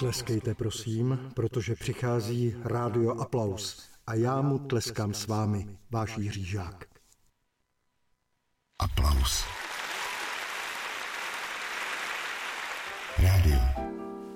Tleskejte, prosím, protože přichází Rádio Aplaus a já mu tleskám s vámi, váš Jiří Žák. Aplaus. Rádio